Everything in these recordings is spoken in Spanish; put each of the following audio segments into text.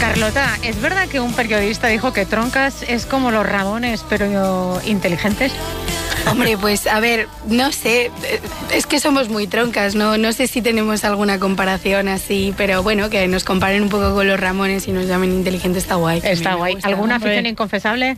Carlota, ¿es verdad que un periodista dijo que Troncas es como los Ramones, pero inteligentes? Hombre, pues a ver, no sé, es que somos muy troncas, no sé si tenemos alguna comparación así, pero bueno, que nos comparen un poco con los Ramones y nos llamen inteligentes está guay. Está guay. ¿Alguna afición inconfesable?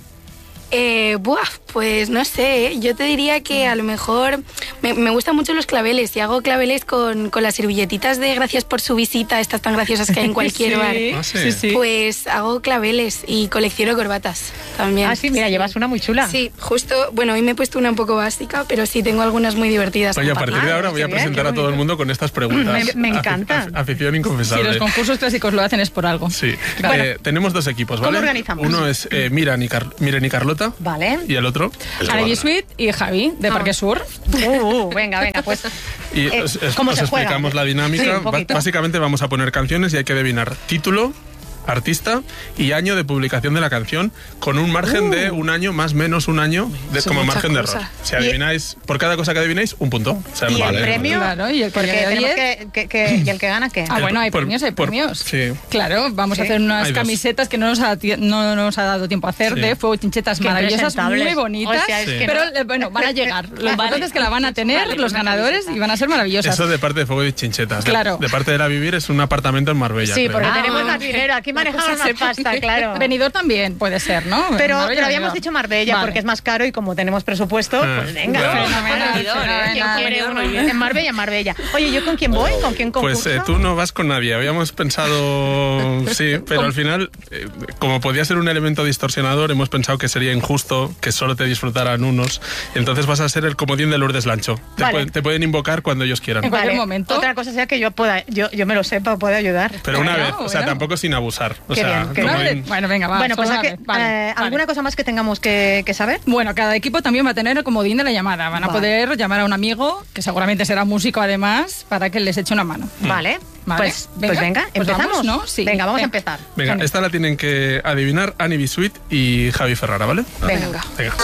Pues no sé, yo te diría que a lo mejor me gustan mucho los claveles y hago claveles con las servilletitas de gracias por su visita, estas tan graciosas que hay en cualquier bar. Sí. Pues hago claveles y colecciono corbatas también. Ah, sí, mira, llevas una muy chula. Sí, justo, bueno, hoy me he puesto una un poco básica, pero sí tengo algunas muy divertidas. Oye, a partir de ahora voy a presentar a todo el mundo con estas preguntas. Me encanta. Afición inconfesable. Si los concursos clásicos lo hacen es por algo. Sí. Bueno, tenemos dos equipos, ¿vale? ¿cómo organizamos? Uno es Miren y Carlota. Vale. Y el otro. Ivy Sweet y Javi, de Parque Sur. Venga, pues. Y ¿cómo os se juega? explicamos la dinámica. Sí, un poquito. Básicamente vamos a poner canciones y hay que adivinar título, artista y año de publicación de la canción con un margen de un año, más menos un año, como margen de error. Si adivináis, por cada cosa que adivináis, un punto. O sea, ¿Y vale. el premio? Claro, y el que Porque gana tenemos ¿y el que gana qué? Ah, bueno, hay Por- premios. sí. Claro, vamos a hacer unas Hay dos. camisetas que no nos ha dado tiempo a hacer, Sí. de fuego chinchetas Qué maravillosas, presentables. muy bonitas, O sea, es que pero no. bueno, van a llegar. Lo importante es que la van a tener los ganadores y van a ser maravillosas. Eso de parte de Fuego y Chinchetas. Claro. De parte de La Vivir es un apartamento en Marbella. Sí, creo. porque tenemos más dinero. Aquí manejamos más pasta, claro. Benidorm también puede ser, ¿no? Pero Marbella, habíamos Benidorm. dicho Marbella Vale. porque es más caro y como tenemos presupuesto, pues venga. Claro. ¿Quién quiere uno? En Marbella. Oye, ¿yo con quién voy? ¿Con quién concurso? Pues tú no vas con nadie. Habíamos pensado, sí, pero al final, como podía ser un elemento distorsionador, hemos pensado que sería injusto que solo te disfrutaran unos. Entonces vas a ser el comodín de Lourdes Lancho. Vale. Te pueden invocar cuando ellos quieran. En cualquier momento. Otra cosa sea que yo me lo sepa, pueda ayudar. Pero una Bueno, vez, o sea, bueno. tampoco sin abusar. O Qué sea, bien, qué como Vale. en- Bueno, venga, va. Bueno, pues solo aquí, una vez. Vale, ¿alguna vale. cosa más que tengamos que saber? Bueno, cada equipo también va a tener el comodín de la llamada. Van a Vale. poder llamar a un amigo, que seguramente será músico además, para que les eche una mano. Vale. Vale. Pues venga, Pues empezamos. vamos, ¿no? Sí. Venga, vamos a Venga. empezar. Venga, esta la tienen que adivinar Ivy Sweet y Javi Ferrara, ¿vale? Venga. Venga.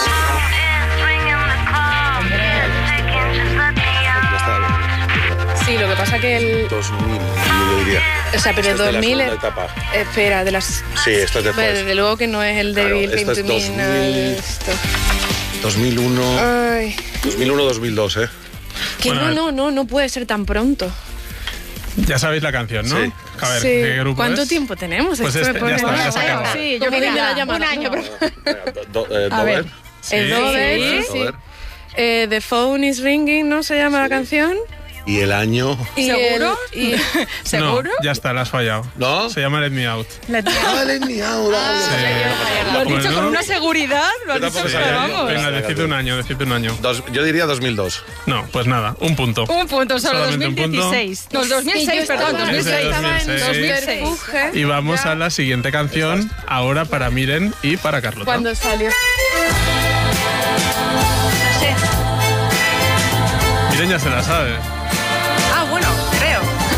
Sí, lo que pasa que el... 2000, yo diría. O sea, pero Esta es de la 2000... segunda etapa. Espera, de las... Sí, esto es Hombre, después. desde luego que no es el de Claro, Bill esto es Clinton, 2000. esto. 2001, Ay, 2001-2002, ¿eh? que Bueno, no puede ser tan pronto. Ya sabéis la canción, ¿no? Sí. A ver, Sí. ¿qué grupo ¿Cuánto es? tiempo tenemos? Pues Esto me ya está, pone- ya se ha acabado. Sí, yo Como creo dice la que llamada. un año. A ver. Sí. El Dover, Sí. sí. The Phone is Ringing, ¿no? Se llama la canción. Y el año... Y ¿Seguro? y ¿Seguro? No, ya está, la has fallado. ¿No? Se llama Let Me Out. Vale, ni ahora. Lo has dicho Bueno. con una seguridad, lo has Yo dicho, tampoco pero sabía. vamos. Venga, decid un año. Yo diría 2002. No, pues nada, un punto. Un punto sobre Solamente un punto. 2016. No, 2006, perdón, Es de 2006. 2006. 2006. Y vamos a la siguiente canción, ahora para Miren y para Carlota. cuando salió. Miren ya se la sabe. Ah, bueno, creo.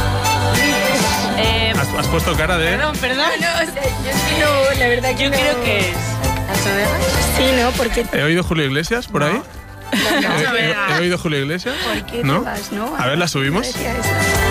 Has puesto cara de... Perdón. No, la verdad que Yo no. creo que es. Sí, no, porque... ¿He oído Julio Iglesias por ahí? ¿He oído Julio Iglesias? ¿Por qué ¿No? te vas, no? A ver, ¿la subimos? Decía esa.